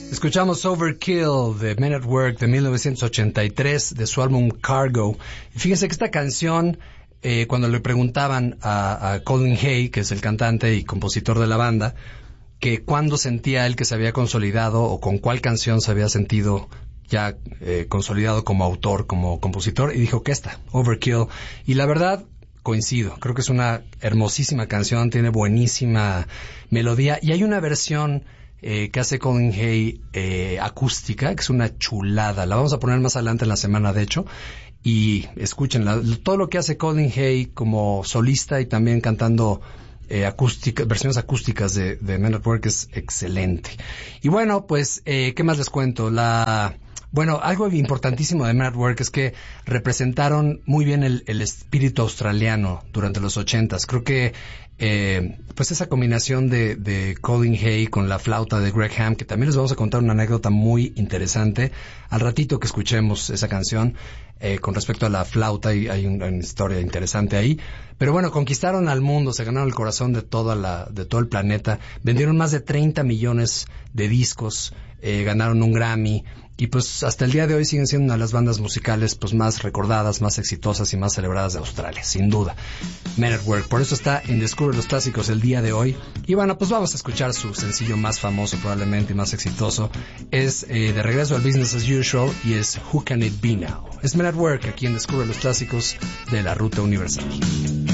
Escuchamos Overkill de Men at Work de 1983 de su álbum Cargo. Y fíjense que esta canción, cuando le preguntaban a Colin Hay, que es el cantante y compositor de la banda, que cuándo sentía él que se había consolidado o con cuál canción se había sentido ya consolidado como autor, como compositor, y dijo que esta, Overkill. Y la verdad, coincido, creo que es una hermosísima canción, tiene buenísima melodía, y hay una versión que hace Colin Hay acústica, que es una chulada. La vamos a poner más adelante en la semana, de hecho, y escúchenla. Todo lo que hace Colin Hay como solista y también cantando versiones acústicas de Men at Work es excelente. Y bueno, pues, ¿qué más les cuento? Bueno, algo importantísimo de Men at Work es que representaron muy bien el espíritu australiano durante los 80s. Creo que pues esa combinación de Colin Hay con la flauta de Greg Ham, que también les vamos a contar una anécdota muy interesante al ratito que escuchemos esa canción con respecto a la flauta, y hay una historia interesante ahí. Pero bueno, conquistaron al mundo, se ganaron el corazón de todo el planeta, vendieron más de 30 millones de discos, ganaron un Grammy, y pues hasta el día de hoy siguen siendo una de las bandas musicales pues más recordadas, más exitosas y más celebradas de Australia, sin duda. Men at Work, por eso está en Descubre los Clásicos el día de hoy. Y bueno, pues vamos a escuchar su sencillo más famoso probablemente y más exitoso. Es de regreso al Business as Usual y es Who Can It Be Now. Es Men at Work aquí en Descubre los Clásicos de la Ruta Universal.